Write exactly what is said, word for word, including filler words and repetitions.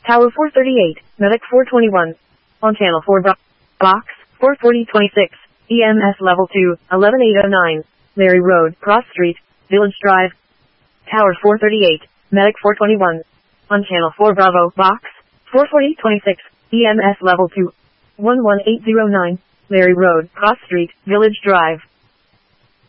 Tower four thirty-eight, Medic four twenty-one. On channel four bo box, four forty twenty-six, E M S level two, eleven eight oh nine, Larry Road, Cross Street, Village Drive. Tower four thirty-eight, Medic four twenty-one. On channel four Bravo, box, four forty twenty-six, E M S level two, one one eight oh nine, Larry Road, Cross Street, Village Drive.